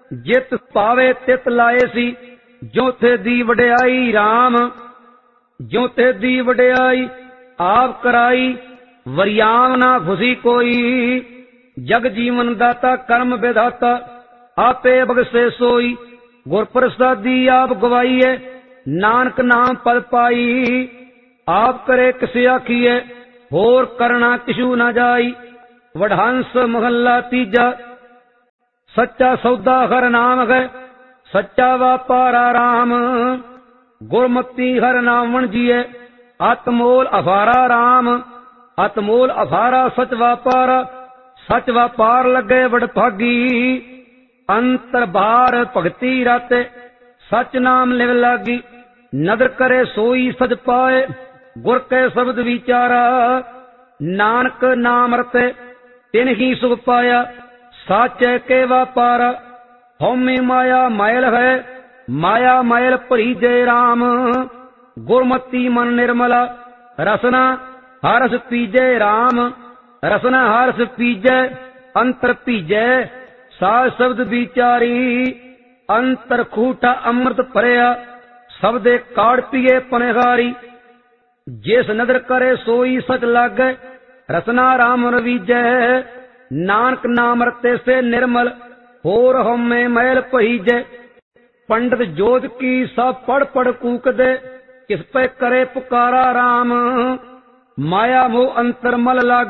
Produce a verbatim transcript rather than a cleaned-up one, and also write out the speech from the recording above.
ਜਿਤ ਪਾਵੇ ਤਿਤ ਲਾਏ ਸੀ, ਜੋ ਤੇ ਦੀ ਵਡਿਆਈ RAM। ਜੋ ਤੇ ਦੀ ਵਡਿਆਈ ਆਪ ਕਰਾਈ, ਵਰਿਆਮ ਨਾ ਖੁਸ਼ੀ ਕੋਈ। ਜਗ ਜੀਵਨ ਦਾਤਾ ਕਰਮ ਵਿਧਾਤਾ, ਆਪੇ ਬਖਸ਼ੇ ਸੋਈ। ਗੁਰ ਪ੍ਰਸਾਦੀ ਆਪ ਗਵਾਈਏ, ਨਾਨਕ ਨਾਮ ਪਦ ਪਾਈ। ਆਪ ਕਰੇ ਕਿਸ ਆਖੀਏ, ਹੋਰ ਕਰਨਾ ਕਿਛੂ ਨਾ ਜਾਈ। ਵਡਹੰਸ ਮਹੱਲਾ ਤੀਜਾ। ਸੱਚਾ ਸੌਦਾ ਹਰ ਨਾਮ ਹੈ, ਸੱਚਾ ਵਾਪਾਰਾ RAM। ਗੁਰਮਤੀ ਹਰ ਨਾਮ ਵਣਜੀਏ, ਅਤਮੋਲ ਅਫਾਰਾ RAM। ਅਤਮੋਲ ਅਫਾਰਾ ਸਚ ਵਾਪਾਰਾ, ਸਚ ਵਾਪਾਰ ਲੱਗੇ ਵਡਭਾਗੀ। ਅੰਤਰ ਬਾਹਰ ਭਗਤੀ ਰਾਤੇ, ਸਚ ਨਾਮ ਲਿਵ ਲਾਗੀ। ਨਦਰ ਕਰੇ ਸੋਈ ਸਚ ਪਾਏ, ਗੁਰ ਕੇ ਸ਼ਬਦ ਵਿਚਾਰਾ। ਨਾਨਕ ਨਾਮ ਰਤੇ ਤਿਨ ਹੀ ਸੁਖ ਪਾਇਆ, ਸਾਚੈ ਕੇ ਵਾਪਾਰਾ। ਹਉਮੈ ਮਾਇਆ ਮੈਲ ਹੈ, ਮਾਇਆ ਮੈਲ ਭਰੀ ਜੈ RAM। ਗੁਰਮਤੀ ਮਨ ਨਿਰਮਲਾ, ਰਸਨਾ ਹਰਸ ਪੀਜੈ RAM। ਰਸਨਾ ਹਰਸ ਪੀਜੈ, ਅੰਤਰ ਭੀਜੈ, ਸਾਧ ਸ਼ਬਦ ਵਿਚਾਰੀ। ਅੰਤਰ ਖੂਟਾ ਅੰਮ੍ਰਿਤ ਭਰਿਆ, ਸਬਦੇ ਕਾੜ ਪੀਏ ਪਨਿਹਾਰੀ। ਜਿਸ ਨਦਰ ਕਰੇ ਸੋਈ ਸਚ ਲਾਗੈ, ਰਸਨਾ RAM ਰਵੀਜੈ। ਨਾਨਕ ਨਾਮ ਰਤੇ ਸੇ ਨਿਰਮਲ, ਹੋਰ ਹਉਮੈ ਮੈਲ ਭਈਜੈ। ਪੰਡਤ ਜੋਤ ਕੀ ਸਭ ਪੜ ਪੜ ਕੂਕਦੇ, ਕਿਸ ਪੈ ਕਰੇ ਪੁਕਾਰਾ RAM। ਮਾਇਆ ਮੋਹ ਅੰਤਰ ਮਲ ਲਾਗ